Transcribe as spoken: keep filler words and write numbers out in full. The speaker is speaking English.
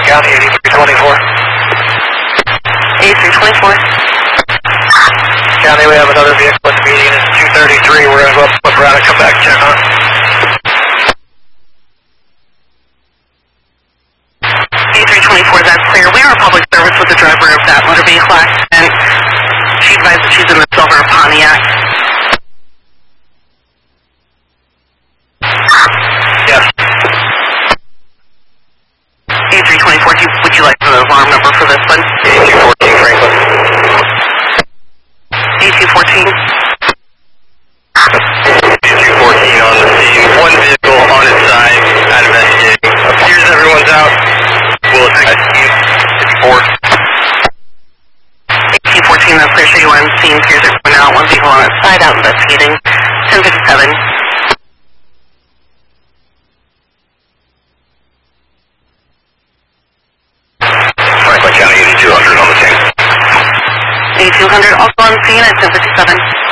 County, eighty-three twenty-four. eighty-three twenty-four. County, we have another vehicle at the median. It's two thirty-three. We're going to go up, flip around and come back, check on. eighty-three twenty-four, that's clear. We are a public service with the driver of that motor vehicle accident. She advised that she's in the silver Pontiac. Yes. eighty-three twenty-four, would you like the alarm number for this one? eighty-two fourteen Franklin. eighty-two fourteen. eighty-two fourteen on the scene. One vehicle on its side, not investigating. Appears everyone's out. We'll attack fifty-four. eighty-two fourteen, that's clear. Show you on scene. Here's everyone out. One vehicle on its side, out investigating. ten fifty-seven. Franklin County, eighty-two hundred on the scene. eighty-two hundred, also on scene at ten fifty-seven.